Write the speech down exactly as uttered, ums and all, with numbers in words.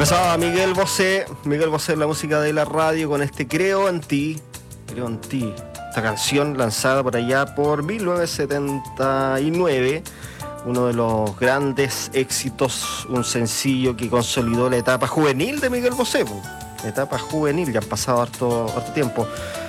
Empezaba Miguel Bosé, Miguel Bosé en la música de la radio con este Creo en ti, Creo en ti. Esta canción lanzada por allá por mil novecientos setenta y nueve, uno de los grandes éxitos, un sencillo que consolidó la etapa juvenil de Miguel Bosé. La etapa juvenil, ya han pasado harto, harto tiempo.